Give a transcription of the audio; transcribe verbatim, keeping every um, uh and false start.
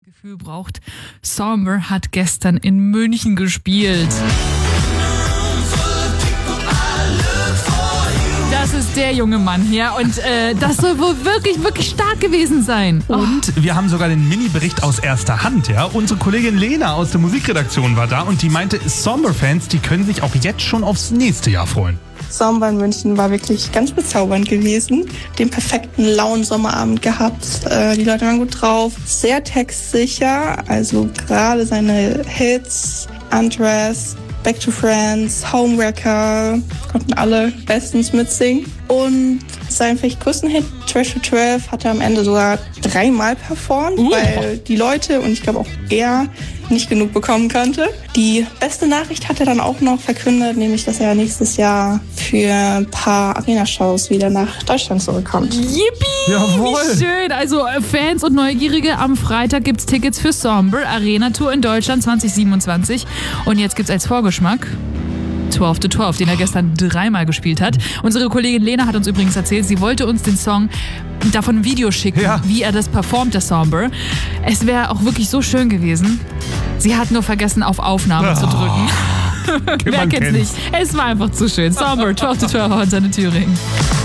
Gefühl braucht. Somber hat gestern in München gespielt. Das ist der junge Mann hier und äh, das soll wohl wirklich, wirklich stark gewesen sein. Oh. Und wir haben sogar den Mini-Bericht aus erster Hand, ja. Unsere Kollegin Lena aus der Musikredaktion war da und die meinte, Somber-Fans, die können sich auch jetzt schon aufs nächste Jahr freuen. Somber in München war wirklich ganz bezaubernd gewesen. Den perfekten lauen Sommerabend gehabt. Äh, die Leute waren gut drauf. Sehr textsicher. Also gerade seine Hits, Undress, Back to Friends, Homewrecker, konnten alle bestens mitsingen. Und seinen vielleicht größten Hit, Trash to zwölf, hat er am Ende sogar dreimal performt, uh. weil die Leute und ich glaube auch er nicht genug bekommen konnte. Die beste Nachricht hat er dann auch noch verkündet, nämlich, dass er nächstes Jahr für ein paar Arena-Shows wieder nach Deutschland zurückkommt. Yippie! Jawohl! Wie schön! Also Fans und Neugierige, am Freitag gibt's Tickets für Somber, Arena-Tour in Deutschland zwanzig siebenundzwanzig. Und jetzt gibt's als Vorgeschmack zwölf to zwölf, den er gestern dreimal gespielt hat. Unsere Kollegin Lena hat uns übrigens erzählt, sie wollte uns den Song davon ein Video schicken, ja. wie er das performt, der Somber. Es wäre auch wirklich so schön gewesen. Sie hat nur vergessen, auf Aufnahme oh. zu drücken. Wer kennt's nicht? Es war einfach zu schön. Somber, zwölf to zwölf, heute in Thüringen.